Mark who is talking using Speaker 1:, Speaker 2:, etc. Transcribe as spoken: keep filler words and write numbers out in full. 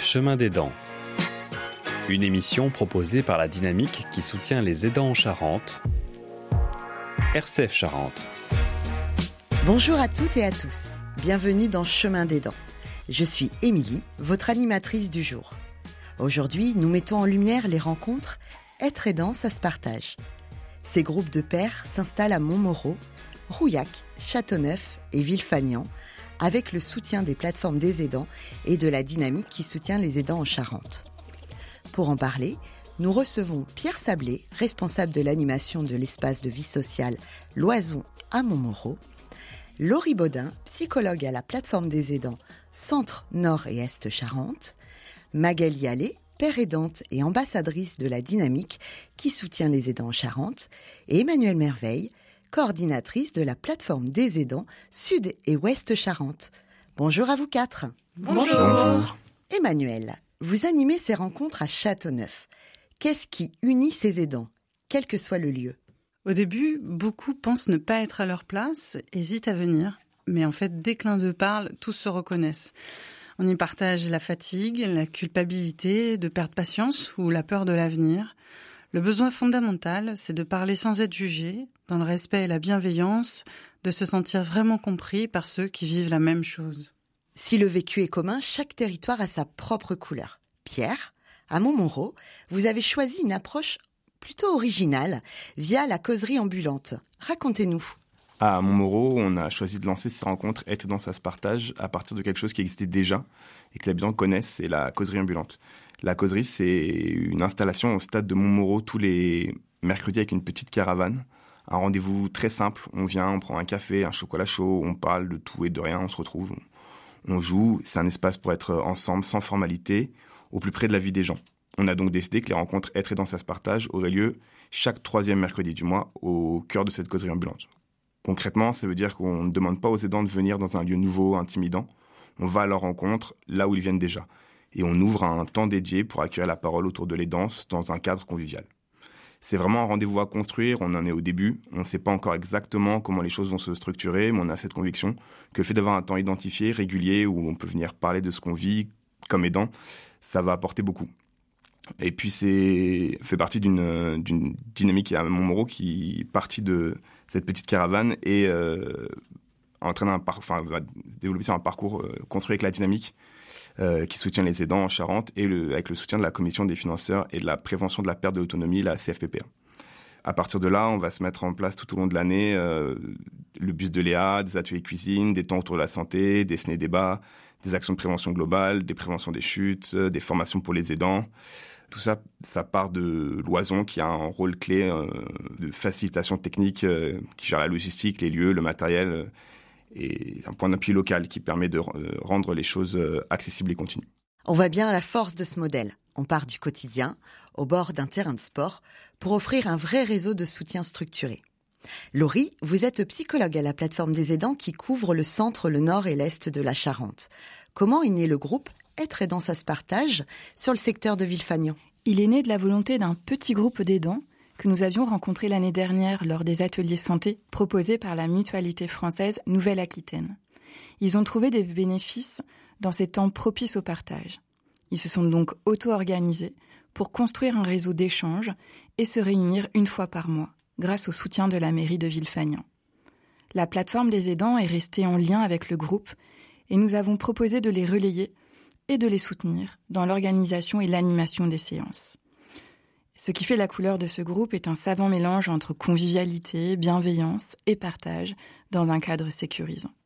Speaker 1: Chemin d'aidant. Une émission proposée par la Dynamique qui soutient les aidants en Charente. R C F Charente.
Speaker 2: Bonjour à toutes et à tous. Bienvenue dans Chemin d'aidant. Je suis Émilie, votre animatrice du jour. Aujourd'hui, nous mettons en lumière les rencontres Être aidant, ça se partage. Ces groupes de pairs s'installent à Montmoreau, Rouillac, Châteauneuf et Villefagnan, avec le soutien des plateformes des aidants et de la Dynamique qui soutient les aidants en Charente. Pour en parler, nous recevons Pierre Sablé, responsable de l'animation de l'espace de vie sociale L'Oison à Montmoreau, Laurie Baudin, psychologue à la plateforme des aidants Centre Nord et Est Charente, Magali Allais, père aidante et ambassadrice de la Dynamique qui soutient les aidants en Charente, et Emmanuelle Merveille, coordinatrice de la plateforme des aidants Sud et Ouest Charente. Bonjour à vous quatre.
Speaker 3: Bonjour. Bonjour.
Speaker 2: Emmanuelle, vous animez ces rencontres à Châteauneuf. Qu'est-ce qui unit ces aidants, quel que soit le lieu ?
Speaker 3: Au début, beaucoup pensent ne pas être à leur place, hésitent à venir. Mais en fait, dès que l'un d'eux parle, tous se reconnaissent. On y partage la fatigue, la culpabilité de perdre patience ou la peur de l'avenir. Le besoin fondamental, c'est de parler sans être jugé, dans le respect et la bienveillance, de se sentir vraiment compris par ceux qui vivent la même chose.
Speaker 2: Si le vécu est commun, chaque territoire a sa propre couleur. Pierre, à Montmoreau, vous avez choisi une approche plutôt originale via la causerie ambulante. Racontez-nous.
Speaker 4: À Montmoreau, on a choisi de lancer ces rencontres Être aidant, ça se partage à partir de quelque chose qui existait déjà et que les habitants connaissent, c'est la causerie ambulante. La causerie, c'est une installation au stade de Montmoreau tous les mercredis avec une petite caravane. Un rendez-vous très simple, on vient, on prend un café, un chocolat chaud, on parle de tout et de rien, on se retrouve, on, on joue. C'est un espace pour être ensemble, sans formalité, au plus près de la vie des gens. On a donc décidé que les rencontres Être aidant, ça se partage auraient lieu chaque troisième mercredi du mois au cœur de cette causerie ambulante. Concrètement, ça veut dire qu'on ne demande pas aux aidants de venir dans un lieu nouveau, intimidant. On va à leur rencontre là où ils viennent déjà. Et on ouvre un temps dédié pour accueillir la parole autour de l'aidance dans un cadre convivial. C'est vraiment un rendez-vous à construire, on en est au début. On ne sait pas encore exactement comment les choses vont se structurer, mais on a cette conviction que le fait d'avoir un temps identifié, régulier, où on peut venir parler de ce qu'on vit comme aidant, ça va apporter beaucoup. Et puis c'est fait partie d'une, d'une dynamique à Montmoreau qui est partie de cette petite caravane et euh, en train d'un par, enfin, va développer sur un parcours euh, construit avec la Dynamique euh, qui soutient les aidants en Charente et le, avec le soutien de la Commission des financeurs et de la prévention de la perte de l'autonomie, la C F P P A. À partir de là, on va se mettre en place tout au long de l'année euh, le bus de Léa, des ateliers cuisine, des temps autour de la santé, des ciné-débats, des actions de prévention globale, des préventions des chutes, des formations pour les aidants. Tout ça, ça part de l'Oison qui a un rôle clé euh, de facilitation technique, euh, qui gère la logistique, les lieux, le matériel, euh, et un point d'appui local qui permet de euh, rendre les choses euh, accessibles et continues.
Speaker 2: On voit bien la force de ce modèle. On part du quotidien, au bord d'un terrain de sport, pour offrir un vrai réseau de soutien structuré. Laurie, vous êtes psychologue à la plateforme des aidants qui couvre le centre, le nord et l'est de la Charente. Comment est né le groupe Être aidant, ça se partage sur le secteur de Villefagnan?
Speaker 5: Il est né de la volonté d'un petit groupe d'aidants que nous avions rencontré l'année dernière lors des ateliers santé proposés par la mutualité française Nouvelle-Aquitaine. Ils ont trouvé des bénéfices dans ces temps propices au partage. Ils se sont donc auto-organisés pour construire un réseau d'échanges et se réunir une fois par mois, grâce au soutien de la mairie de Villefagnan. La plateforme des aidants est restée en lien avec le groupe et nous avons proposé de les relayer et de les soutenir dans l'organisation et l'animation des séances. Ce qui fait la couleur de ce groupe est un savant mélange entre convivialité, bienveillance et partage dans un cadre sécurisant.